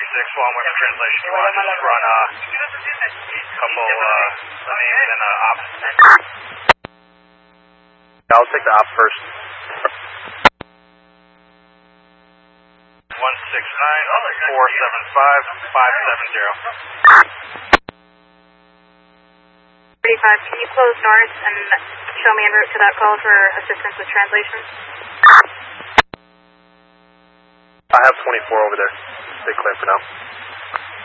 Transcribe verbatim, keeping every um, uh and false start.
six, while I'm waiting for translation, you want to just run uh, a couple uh, names and uh, ops? I'll take the op first. one six nine, four seven five, five seven zero. thirty-five, can you close north and show me en route to that call for assistance with translation? I have twenty-four over there. Stay clear for now.